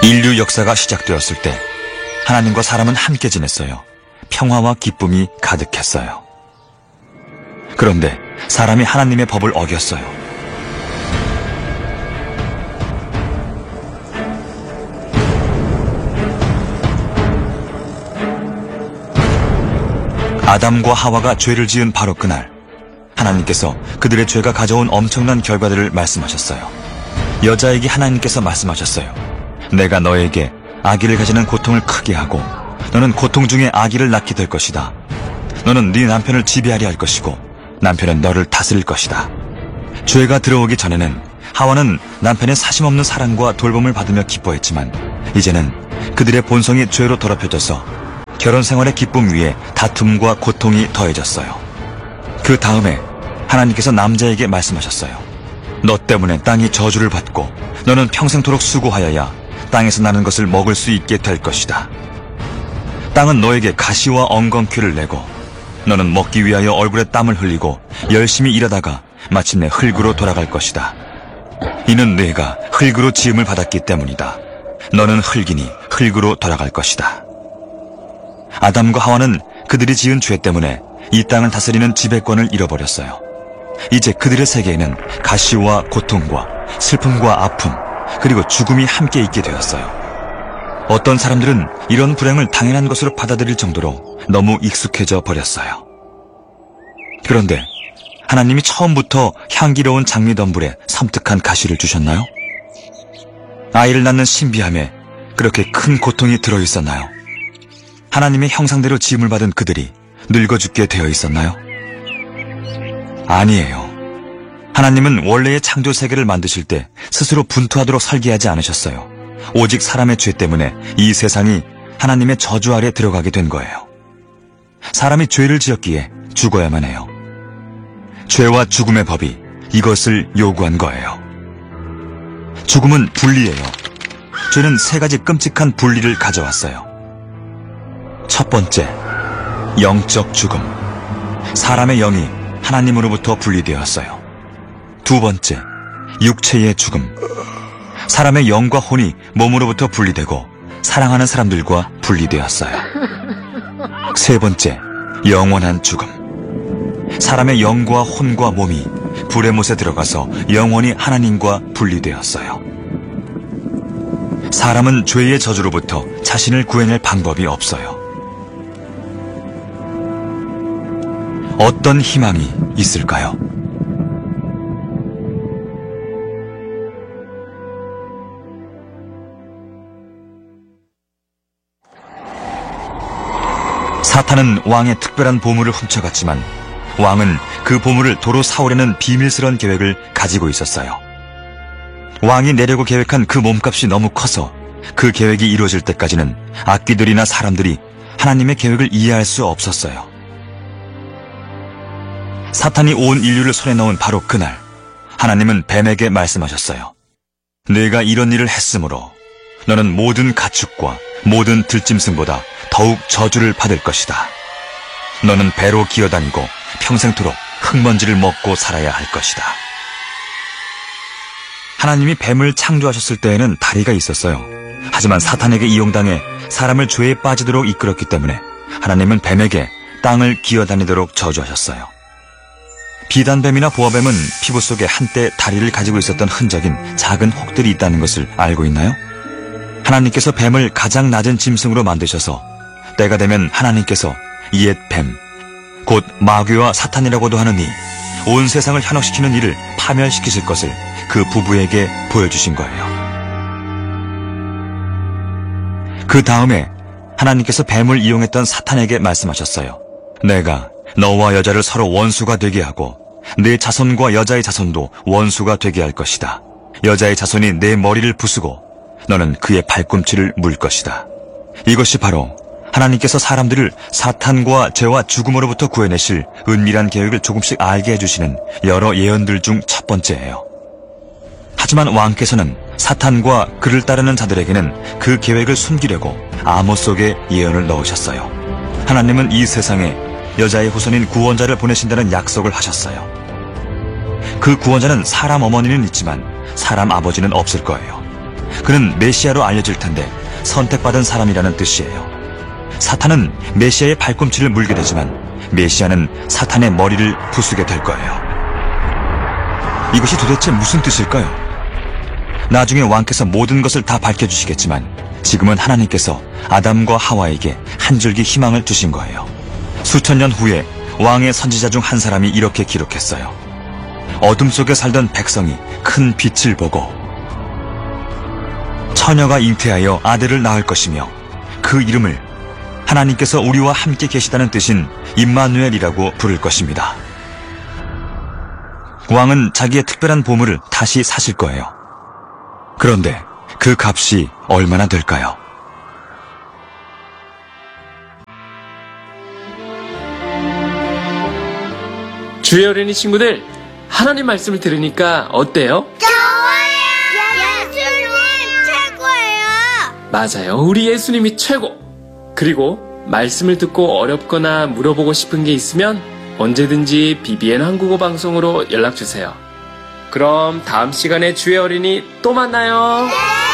인류 역사가 시작되었을 때 하나님과 사람은 함께 지냈어요. 평화와 기쁨이 가득했어요. 그런데 사람이 하나님의 법을 어겼어요. 아담과 하와가 죄를 지은 바로 그날, 하나님께서 그들의 죄가 가져온 엄청난 결과들을 말씀하셨어요. 여자에게 하나님께서 말씀하셨어요. 내가 너에게 아기를 가지는 고통을 크게 하고 너는 고통 중에 아기를 낳게 될 것이다. 너는 네 남편을 지배하려 할 것이고 남편은 너를 다스릴 것이다. 죄가 들어오기 전에는 하와는 남편의 사심없는 사랑과 돌봄을 받으며 기뻐했지만 이제는 그들의 본성이 죄로 더럽혀져서 결혼 생활의 기쁨 위에 다툼과 고통이 더해졌어요. 그 다음에 하나님께서 남자에게 말씀하셨어요. 너 때문에 땅이 저주를 받고 너는 평생토록 수고하여야 땅에서 나는 것을 먹을 수 있게 될 것이다. 땅은 너에게 가시와 엉겅퀴를 내고 너는 먹기 위하여 얼굴에 땀을 흘리고 열심히 일하다가 마침내 흙으로 돌아갈 것이다. 이는 네가 흙으로 지음을 받았기 때문이다. 너는 흙이니 흙으로 돌아갈 것이다. 아담과 하와는 그들이 지은 죄 때문에 이 땅을 다스리는 지배권을 잃어버렸어요. 이제 그들의 세계에는 가시와 고통과 슬픔과 아픔, 그리고 죽음이 함께 있게 되었어요. 어떤 사람들은 이런 불행을 당연한 것으로 받아들일 정도로 너무 익숙해져 버렸어요. 그런데 하나님이 처음부터 향기로운 장미덤불에 섬뜩한 가시를 주셨나요? 아이를 낳는 신비함에 그렇게 큰 고통이 들어있었나요? 하나님의 형상대로 지음을 받은 그들이 늙어 죽게 되어 있었나요? 아니에요. 하나님은 원래의 창조 세계를 만드실 때 스스로 분투하도록 설계하지 않으셨어요. 오직 사람의 죄 때문에 이 세상이 하나님의 저주 아래 들어가게 된 거예요. 사람이 죄를 지었기에 죽어야만 해요. 죄와 죽음의 법이 이것을 요구한 거예요. 죽음은 분리예요. 죄는 세 가지 끔찍한 분리를 가져왔어요. 첫 번째, 영적 죽음. 사람의 영이 하나님으로부터 분리되었어요. 두 번째, 육체의 죽음. 사람의 영과 혼이 몸으로부터 분리되고 사랑하는 사람들과 분리되었어요. 세 번째, 영원한 죽음. 사람의 영과 혼과 몸이 불의 못에 들어가서 영원히 하나님과 분리되었어요. 사람은 죄의 저주로부터 자신을 구해낼 방법이 없어요. 어떤 희망이 있을까요? 사탄은 왕의 특별한 보물을 훔쳐갔지만 왕은 그 보물을 도로 사오려는 비밀스러운 계획을 가지고 있었어요. 왕이 내려고 계획한 그 몸값이 너무 커서 그 계획이 이루어질 때까지는 악귀들이나 사람들이 하나님의 계획을 이해할 수 없었어요. 사탄이 온 인류를 손에 넣은 바로 그날, 하나님은 뱀에게 말씀하셨어요. 네가 이런 일을 했으므로 너는 모든 가축과 모든 들짐승보다 더욱 저주를 받을 것이다. 너는 배로 기어다니고 평생토록 흙먼지를 먹고 살아야 할 것이다. 하나님이 뱀을 창조하셨을 때에는 다리가 있었어요. 하지만 사탄에게 이용당해 사람을 죄에 빠지도록 이끌었기 때문에 하나님은 뱀에게 땅을 기어다니도록 저주하셨어요. 비단뱀이나 보아뱀은 피부 속에 한때 다리를 가지고 있었던 흔적인 작은 혹들이 있다는 것을 알고 있나요? 하나님께서 뱀을 가장 낮은 짐승으로 만드셔서 때가 되면 하나님께서 옛 뱀, 곧 마귀와 사탄이라고도 하는 이 온 세상을 현혹시키는 이를 파멸시키실 것을 그 부부에게 보여주신 거예요. 그 다음에 하나님께서 뱀을 이용했던 사탄에게 말씀하셨어요. 내가 너와 여자를 서로 원수가 되게 하고 내 자손과 여자의 자손도 원수가 되게 할 것이다. 여자의 자손이 내 머리를 부수고 너는 그의 발꿈치를 물 것이다. 이것이 바로 하나님께서 사람들을 사탄과 죄와 죽음으로부터 구해내실 은밀한 계획을 조금씩 알게 해주시는 여러 예언들 중 첫 번째예요. 하지만 왕께서는 사탄과 그를 따르는 자들에게는 그 계획을 숨기려고 암호 속에 예언을 넣으셨어요. 하나님은 이 세상에 여자의 후손인 구원자를 보내신다는 약속을 하셨어요. 그 구원자는 사람 어머니는 있지만 사람 아버지는 없을 거예요. 그는 메시아로 알려질 텐데 선택받은 사람이라는 뜻이에요. 사탄은 메시아의 발꿈치를 물게 되지만 메시아는 사탄의 머리를 부수게 될 거예요. 이것이 도대체 무슨 뜻일까요? 나중에 왕께서 모든 것을 다 밝혀주시겠지만 지금은 하나님께서 아담과 하와에게 한 줄기 희망을 주신 거예요. 수천 년 후에 왕의 선지자 중 한 사람이 이렇게 기록했어요. 어둠 속에 살던 백성이 큰 빛을 보고 처녀가 잉태하여 아들을 낳을 것이며 그 이름을 하나님께서 우리와 함께 계시다는 뜻인 임마누엘이라고 부를 것입니다. 왕은 자기의 특별한 보물을 다시 사실 거예요. 그런데 그 값이 얼마나 될까요? 주의 어린이 친구들, 하나님 말씀을 들으니까 어때요? 좋아요! 예수님 최고예요! 맞아요. 우리 예수님이 최고! 그리고 말씀을 듣고 어렵거나 물어보고 싶은 게 있으면 언제든지 BBN 한국어 방송으로 연락주세요. 그럼 다음 시간에 주의 어린이 또 만나요.